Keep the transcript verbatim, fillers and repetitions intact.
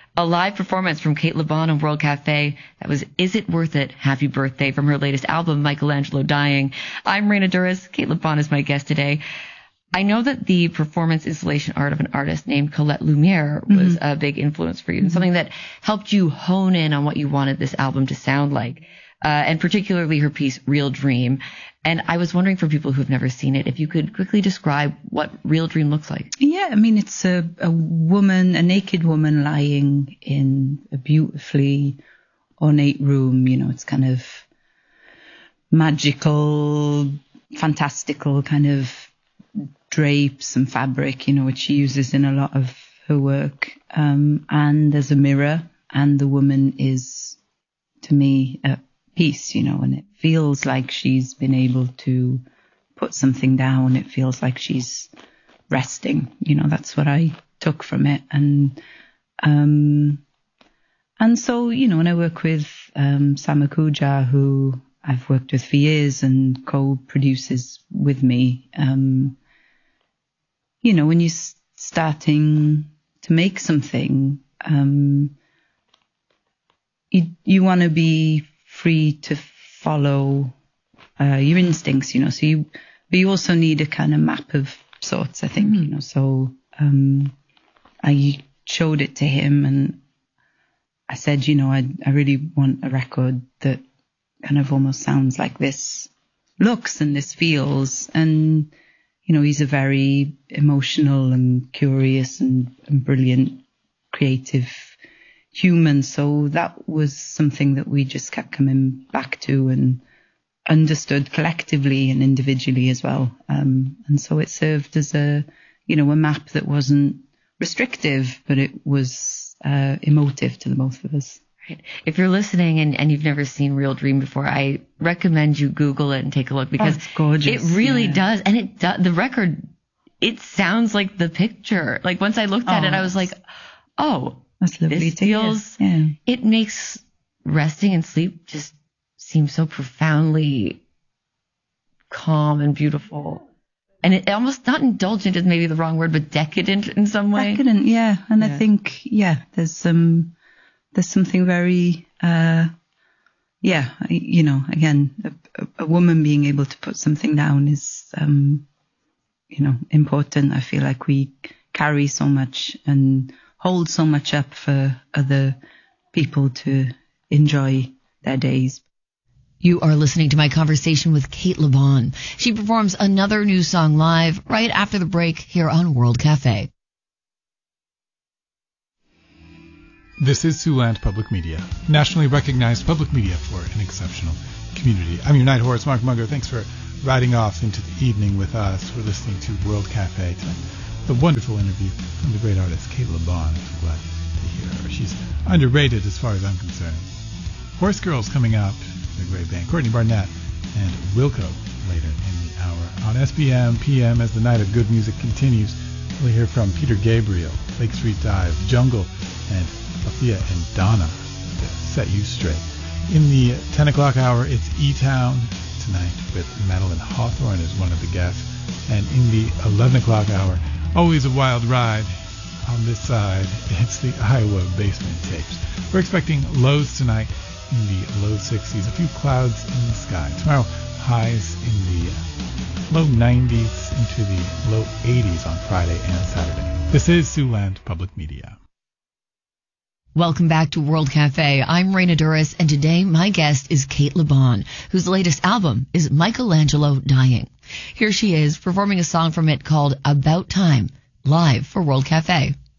A live performance from Cate Le Bon on World Cafe. That was Is It Worth It? Happy Birthday from her latest album, Michelangelo Dying. I'm Raina Douris. Cate Le Bon is my guest today. I know that the performance installation art of an artist named Colette Lumiere was mm-hmm. a big influence for you, and mm-hmm. something that helped you hone in on what you wanted this album to sound like, uh, and particularly her piece, Real Dream. And I was wondering, for people who've never seen it, if you could quickly describe what Real Dream looks like. Yeah, I mean, it's a, a woman, a naked woman lying in a beautifully ornate room. You know, it's kind of magical, fantastical kind of drapes and fabric, you know, which she uses in a lot of her work. Um, and there's a mirror, and the woman is, to me, at peace, you know, and it feels like she's been able to put something down. It feels like she's resting, you know, that's what I took from it. And, um, and so, you know, when I work with, um, Sam Akuja, who I've worked with for years and co-produces with me, um, you know, when you're starting to make something, um, you, you want to be free to follow, uh, your instincts, you know, so you, but you also need a kind of map of sorts, I think, mm-hmm. you know, so, um, I showed it to him and I said, you know, I, I really want a record that kind of almost sounds like this looks and this feels. And, you know, he's a very emotional and curious and, and brilliant, creative human. So that was something that we just kept coming back to and understood collectively and individually as well. Um, and so it served as a, you know, a map that wasn't restrictive, but it was uh, emotive to the both of us. Right. If you're listening and, and you've never seen Real Dream before, I recommend you Google it and take a look, because oh, it's gorgeous. It really yeah. does. And it does, the record, it sounds like the picture. Like once I looked at oh, it, I was like, oh, that's lovely this to feels, hear. Yeah. It makes resting and sleep just seem so profoundly calm and beautiful. And it almost, not indulgent is maybe the wrong word, but decadent in some way. Decadent, yeah. And yeah. I think, yeah, there's some, there's something very, uh, yeah, you know, again, a, a woman being able to put something down is, um, you know, important. I feel like we carry so much and hold so much up for other people to enjoy their days. You are listening to my conversation with Cate Le Bon. She performs another new song live right after the break here on World Cafe. This is Siouxland Public Media, nationally recognized public media for an exceptional community. I'm your night horse, Mark Munger. Thanks for riding off into the evening with us. We're listening to World Cafe tonight. The wonderful interview from the great artist Cate Le Bon. I'm glad to hear her. She's underrated as far as I'm concerned. Horse Girls coming up. A great band. Courtney Barnett and Wilco later in the hour. On S B M P M, as the night of good music continues, we'll hear from Peter Gabriel, Lake Street Dive, Jungle, and Althea and Donna to set you straight. In the ten o'clock hour, it's E-Town tonight with Madeline Hawthorne as one of the guests. And in the eleven o'clock hour, always a wild ride on this side, it's the Iowa Basement Tapes. We're expecting lows tonight in the low sixties, a few clouds in the sky. Tomorrow, highs in the low nineties into the low eighties on Friday and Saturday. This is Siouxland Public Media. Welcome back to World Cafe. I'm Raina Douris, and today my guest is Cate Le Bon, whose latest album is Michelangelo Dying. Here she is performing a song from it called About Time, live for World Cafe.